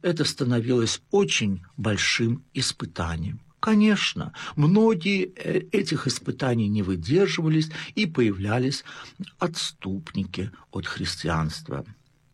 это становилось очень большим испытанием. Конечно, многие этих испытаний не выдерживались, и появлялись отступники от христианства.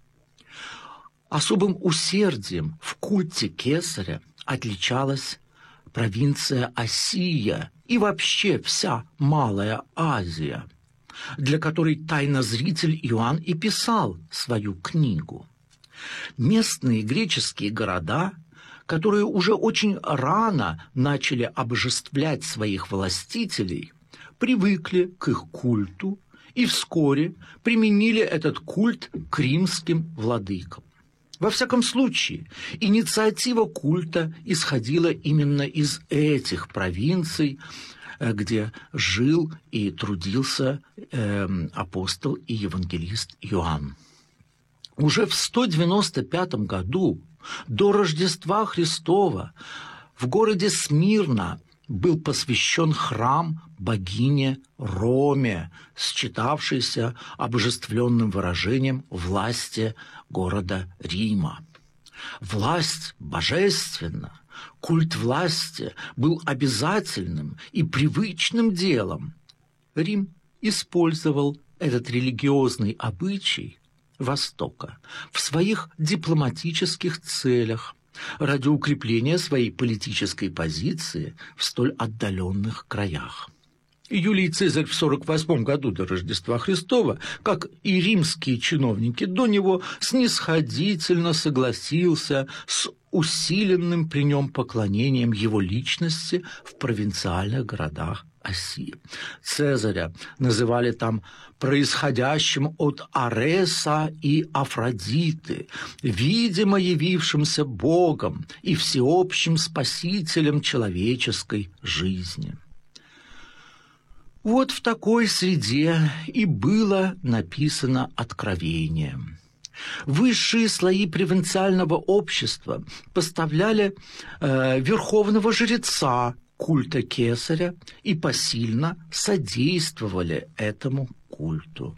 Особым усердием в культе Кесаря отличалась провинция Осия и вообще вся Малая Азия, для которой тайнозритель Иоанн и писал свою книгу. Местные греческие города, которые уже очень рано начали обожествлять своих властителей, привыкли к их культу и вскоре применили этот культ к римским владыкам. Во всяком случае, инициатива культа исходила именно из этих провинций, где жил и трудился апостол и евангелист Иоанн. Уже в 195 году, до Рождества Христова, в городе Смирна был посвящен храм богине Роме, считавшейся обожествленным выражением власти города Рима. Власть божественна, культ власти был обязательным и привычным делом. Рим использовал этот религиозный обычай Востока в своих дипломатических целях ради укрепления своей политической позиции в столь отдаленных краях. Юлий Цезарь в 48 году до Рождества Христова, как и римские чиновники до него, снисходительно согласился с усиленным при нем поклонением его личности в провинциальных городах Осии. Цезаря называли там происходящим от Ареса и Афродиты, видимо явившимся Богом и всеобщим спасителем человеческой жизни. Вот в такой среде и было написано Откровение. Высшие слои провинциального общества поставляли верховного жреца культа Кесаря и посильно содействовали этому культу.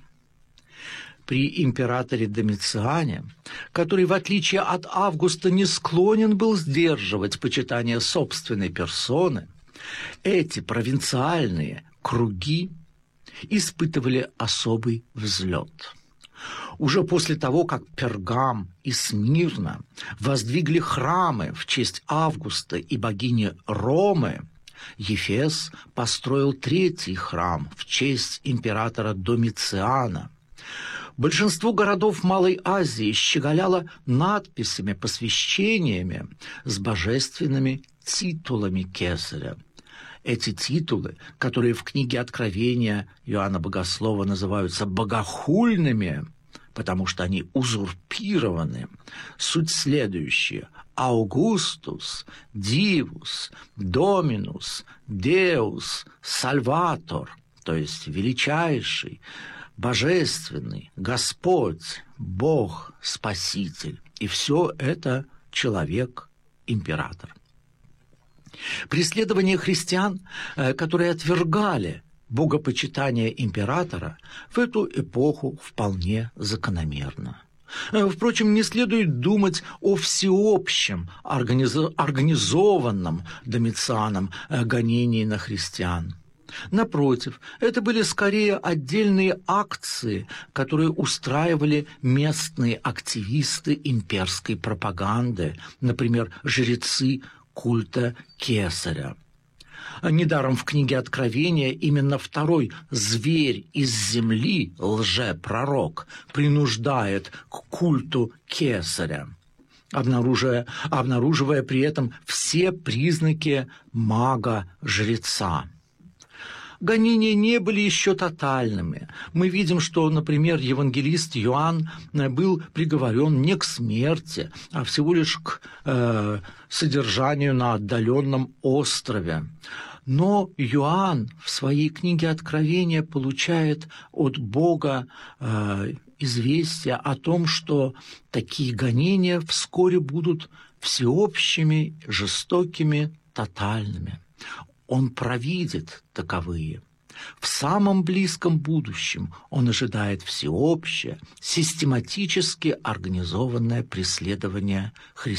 При императоре Домициане, который, в отличие от Августа, не склонен был сдерживать почитание собственной персоны, эти провинциальные круги испытывали особый взлет. Уже после того, как Пергам и Смирна воздвигли храмы в честь Августа и богини Ромы, Ефес построил третий храм в честь императора Домициана. Большинство городов Малой Азии щеголяло надписями, посвящениями с божественными титулами Кесаря. Эти титулы, которые в книге Откровения Иоанна Богослова называются богохульными, потому что они узурпированы, суть следующая: Аугустус, Дивус, Доминус, Деус, Сальватор, то есть величайший, божественный, Господь, Бог, Спаситель. И все это человек-император. Преследование христиан, которые отвергали богопочитание императора, в эту эпоху вполне закономерно. Впрочем, не следует думать о всеобщем организованном Домицианом гонении на христиан. Напротив, это были скорее отдельные акции, которые устраивали местные активисты имперской пропаганды, например, жрецы культа Кесаря. Недаром в книге Откровения именно второй зверь из земли, лжепророк, принуждает к культу Кесаря, обнаруживая при этом все признаки мага-жреца. Гонения не были еще тотальными. Мы видим, что, например, евангелист Иоанн был приговорен не к смерти, а всего лишь к содержанию на отдаленном острове. Но Иоанн в своей книге Откровения получает от Бога известие о том, что такие гонения вскоре будут всеобщими, жестокими, тотальными. Он провидит таковые. В самом близком будущем он ожидает всеобщее, систематически организованное преследование христиан.